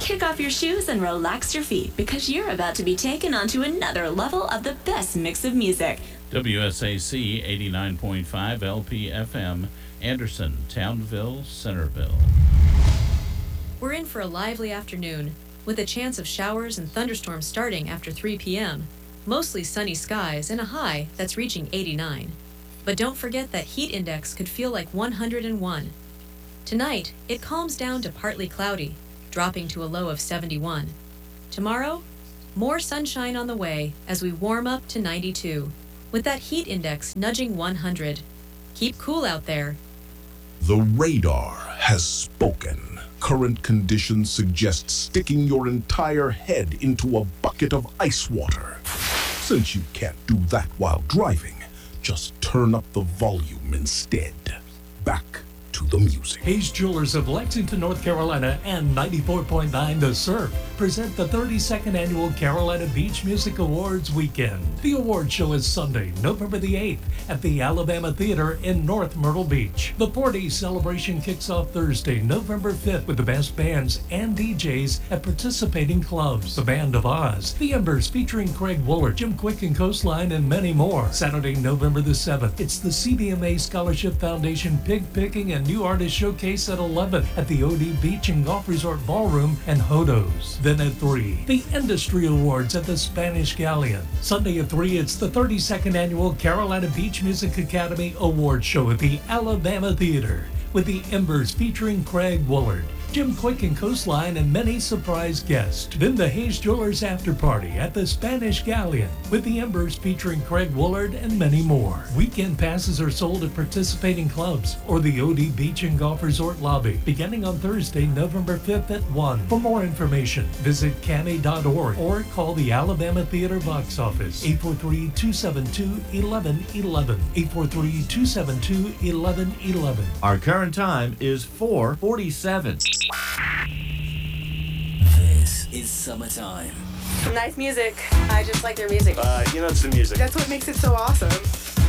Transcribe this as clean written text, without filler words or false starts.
Kick off your shoes and relax your feet because you're about to be taken onto another level of the best mix of music. WSAC 89.5 LPFM, Anderson, Townville, Centerville. We're in for a lively afternoon, with a chance of showers and thunderstorms starting after 3 p.m. Mostly sunny skies and a high that's reaching 89. But don't forget that heat index could feel like 101. Tonight, it calms down to partly cloudy, dropping to a low of 71. Tomorrow, more sunshine on the way as we warm up to 92, with that heat index nudging 100. Keep cool out there. The radar has spoken. Current conditions suggest sticking your entire head into a bucket of ice water. Since you can't do that while driving, just turn up the volume instead. Back to the music. Hayes Jewelers of Lexington, North Carolina and 94.9 The Surf present the 32nd Annual Carolina Beach Music Awards weekend. The award show is Sunday, November the 8th at the Alabama Theater in North Myrtle Beach. The 4-day celebration kicks off Thursday, November 5th with the best bands and DJs at participating clubs. The Band of Oz, The Embers featuring Craig Woolard, Jim Quick and Coastline, and many more. Saturday, November the 7th, it's the CBMA Scholarship Foundation Pig Picking and New Artist Showcase at 11 at the OD Beach and Golf Resort Ballroom and Hodos. Then at 3, the Industry Awards at the Spanish Galleon. Sunday at 3, it's the 32nd Annual Carolina Beach Music Academy Award Show at the Alabama Theater with the Embers featuring Craig Woolard, Jim Quick and Coastline, and many surprise guests. Then the Hayes Jewelers After Party at the Spanish Galleon with the Embers featuring Craig Woolard and many more. Weekend passes are sold at participating clubs or the OD Beach and Golf Resort lobby beginning on Thursday, November 5th at 1. For more information, visit cami.org or call the Alabama Theater box office 843-272-1111. 843-272-1111. Our current time is 4:47. This is summertime. Nice music. I just like their music. It's the music. That's what makes it so awesome.